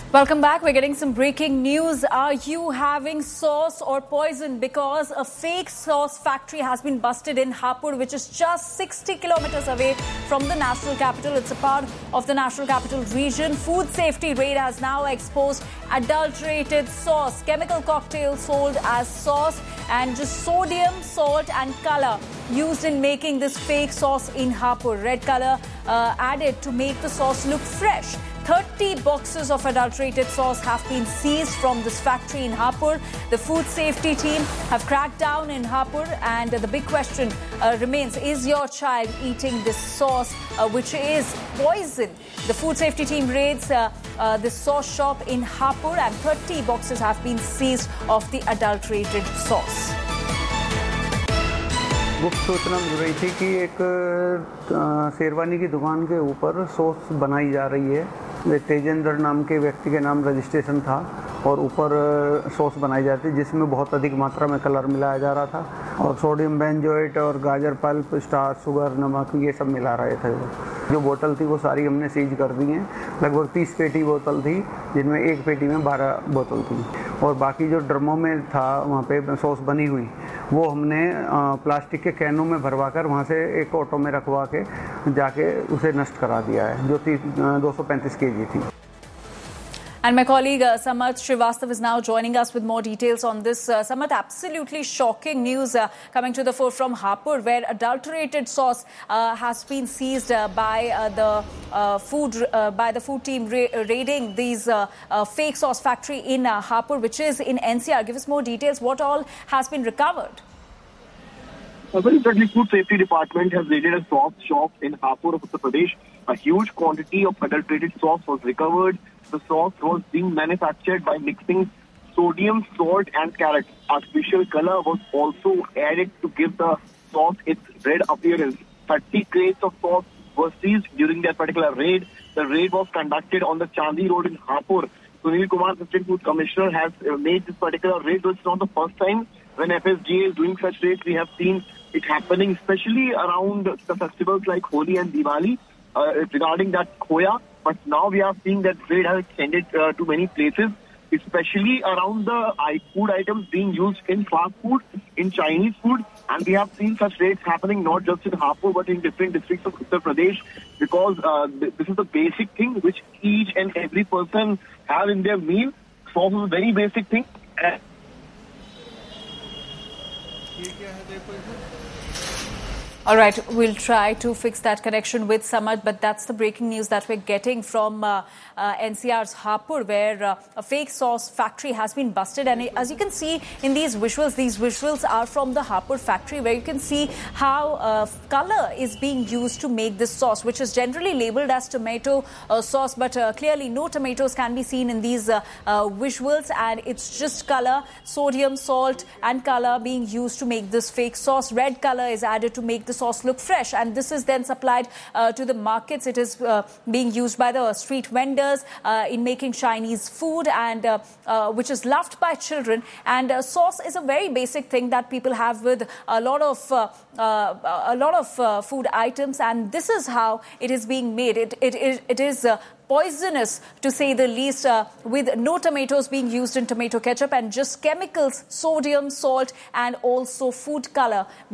Welcome back. We're getting some breaking news. Are you having sauce or poison? Because a fake sauce factory has been busted in Hapur, which is just 60 kilometers away from the national capital. It's a part of the national capital region. Food safety raid has now exposed adulterated sauce, chemical cocktails sold as sauce, and just sodium, salt and color used in making this fake sauce in Hapur. Red color added to make the sauce look fresh. 30 boxes of adulterated sauce have been seized from this factory in Hapur. The food safety team have cracked down in Hapur, and the big question remains, is your child eating this sauce, which is poison? The food safety team raids this sauce shop in Hapur, and 30 boxes have been seized of the adulterated sauce. गुप्त सूचना मिल रही थी कि एक शेरवानी की दुकान के ऊपर सॉस बनाई जा रही है। तेजेंद्र नाम के व्यक्ति के नाम रजिस्ट्रेशन था और ऊपर सॉस बनाई जाती है जिसमें बहुत अधिक मात्रा में कलर मिलाया जा रहा था और सोडियम बेंजोएट और गाजर पल्प, स्टार्च, शुगर, नमक ये सब मिला रहे थे। जो बोतल थी वो सारी हमने सीज कर दी हैं। लगभग 30 पेटी बोतल थी, जिनमें एक पेटी में 12 बोतल थी और बाकी जो ड्रमों में था वहाँ पे सॉस बनी हुई वो हमने प्लास्टिक के कैनों में भरवा कर वहाँ से एक ऑटो में रखवा के जाके उसे नष्ट करा दिया है, जो 235 केजी थी। And my colleague Samarth Srivastav is now joining us with more details on this. Samarth, absolutely shocking news coming to the fore from Hapur, where adulterated sauce has been seized by the food team raiding these fake sauce factory in Hapur, which is in NCR. Give us more details. What all has been recovered? Well, the Food Safety Department has raided a sauce shop in Hapur of Uttar Pradesh. A huge quantity of adulterated sauce was recovered. The sauce was being manufactured by mixing sodium, salt and carrot. Artificial color was also added to give the sauce its red appearance. 30 crates of sauce were seized during that particular raid. The raid was conducted on the Chandi Road in Hapur. Sunil Kumar, Assistant Food Commissioner, has made this particular raid. So it's not the first time when FSDA is doing such raids. We have seen it happening, especially around the festivals like Holi and Diwali, regarding that khoya. But now we are seeing that raid has extended to many places, especially around the food items being used in fast food, in Chinese food. And we have seen such raids happening not just in Hapur but in different districts of Uttar Pradesh, because this is the basic thing which each and every person have in their meal. Sauce is a very basic thing. All right, we'll try to fix that connection with Samarth, but that's the breaking news that we're getting from NCR's Hapur, where a fake sauce factory has been busted. And as you can see in these visuals are from the Hapur factory, where you can see how color is being used to make this sauce, which is generally labeled as tomato sauce, but clearly no tomatoes can be seen in these visuals, and it's just color, sodium, salt and color being used to make this fake sauce. Red color is added to make the sauce look fresh, and this is then supplied to the markets. It is being used by the street vendors in making Chinese food, and which is loved by children. And sauce is a very basic thing that people have with a lot of food items, and this is how it is being made. It is poisonous, to say the least, with no tomatoes being used in tomato ketchup, and just chemicals, sodium, salt and also food color